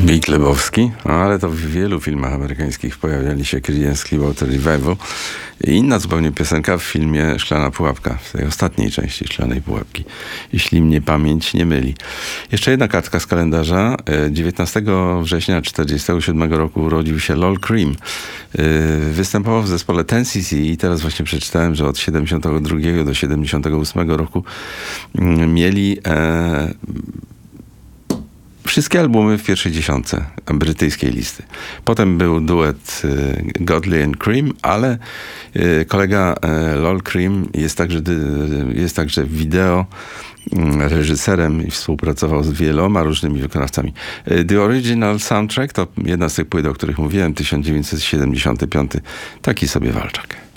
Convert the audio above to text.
Big Lebowski, ale to w wielu filmach amerykańskich pojawiali się Creedence Clearwater Revival. I inna zupełnie piosenka w filmie Szklana Pułapka, w tej ostatniej części Szklanej Pułapki, jeśli mnie pamięć nie myli. Jeszcze jedna kartka z kalendarza. 19 września 1947 roku urodził się Lol Creme. Występował w zespole 10cc i teraz właśnie przeczytałem, że od 72 do 78 roku mieli wszystkie albumy w pierwszej dziesiątce brytyjskiej listy. Potem był duet Godley and Creme, ale kolega Lol Creme jest także wideo reżyserem i współpracował z wieloma różnymi wykonawcami. The Original Soundtrack to jedna z tych płyt, o których mówiłem, 1975. Taki sobie walczak.